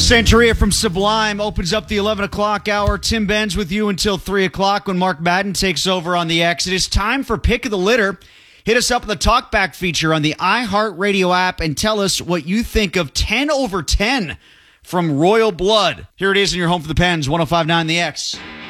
Santeria from Sublime opens up the 11 o'clock hour. Tim Benz with you until 3 o'clock when Mark Madden takes over on the X. It is time for Pick of the Litter. Hit us up in the Talkback feature on the iHeartRadio app and tell us what you think of 10/10 from Royal Blood. Here it is in your home for the Pens, 105.9 The X.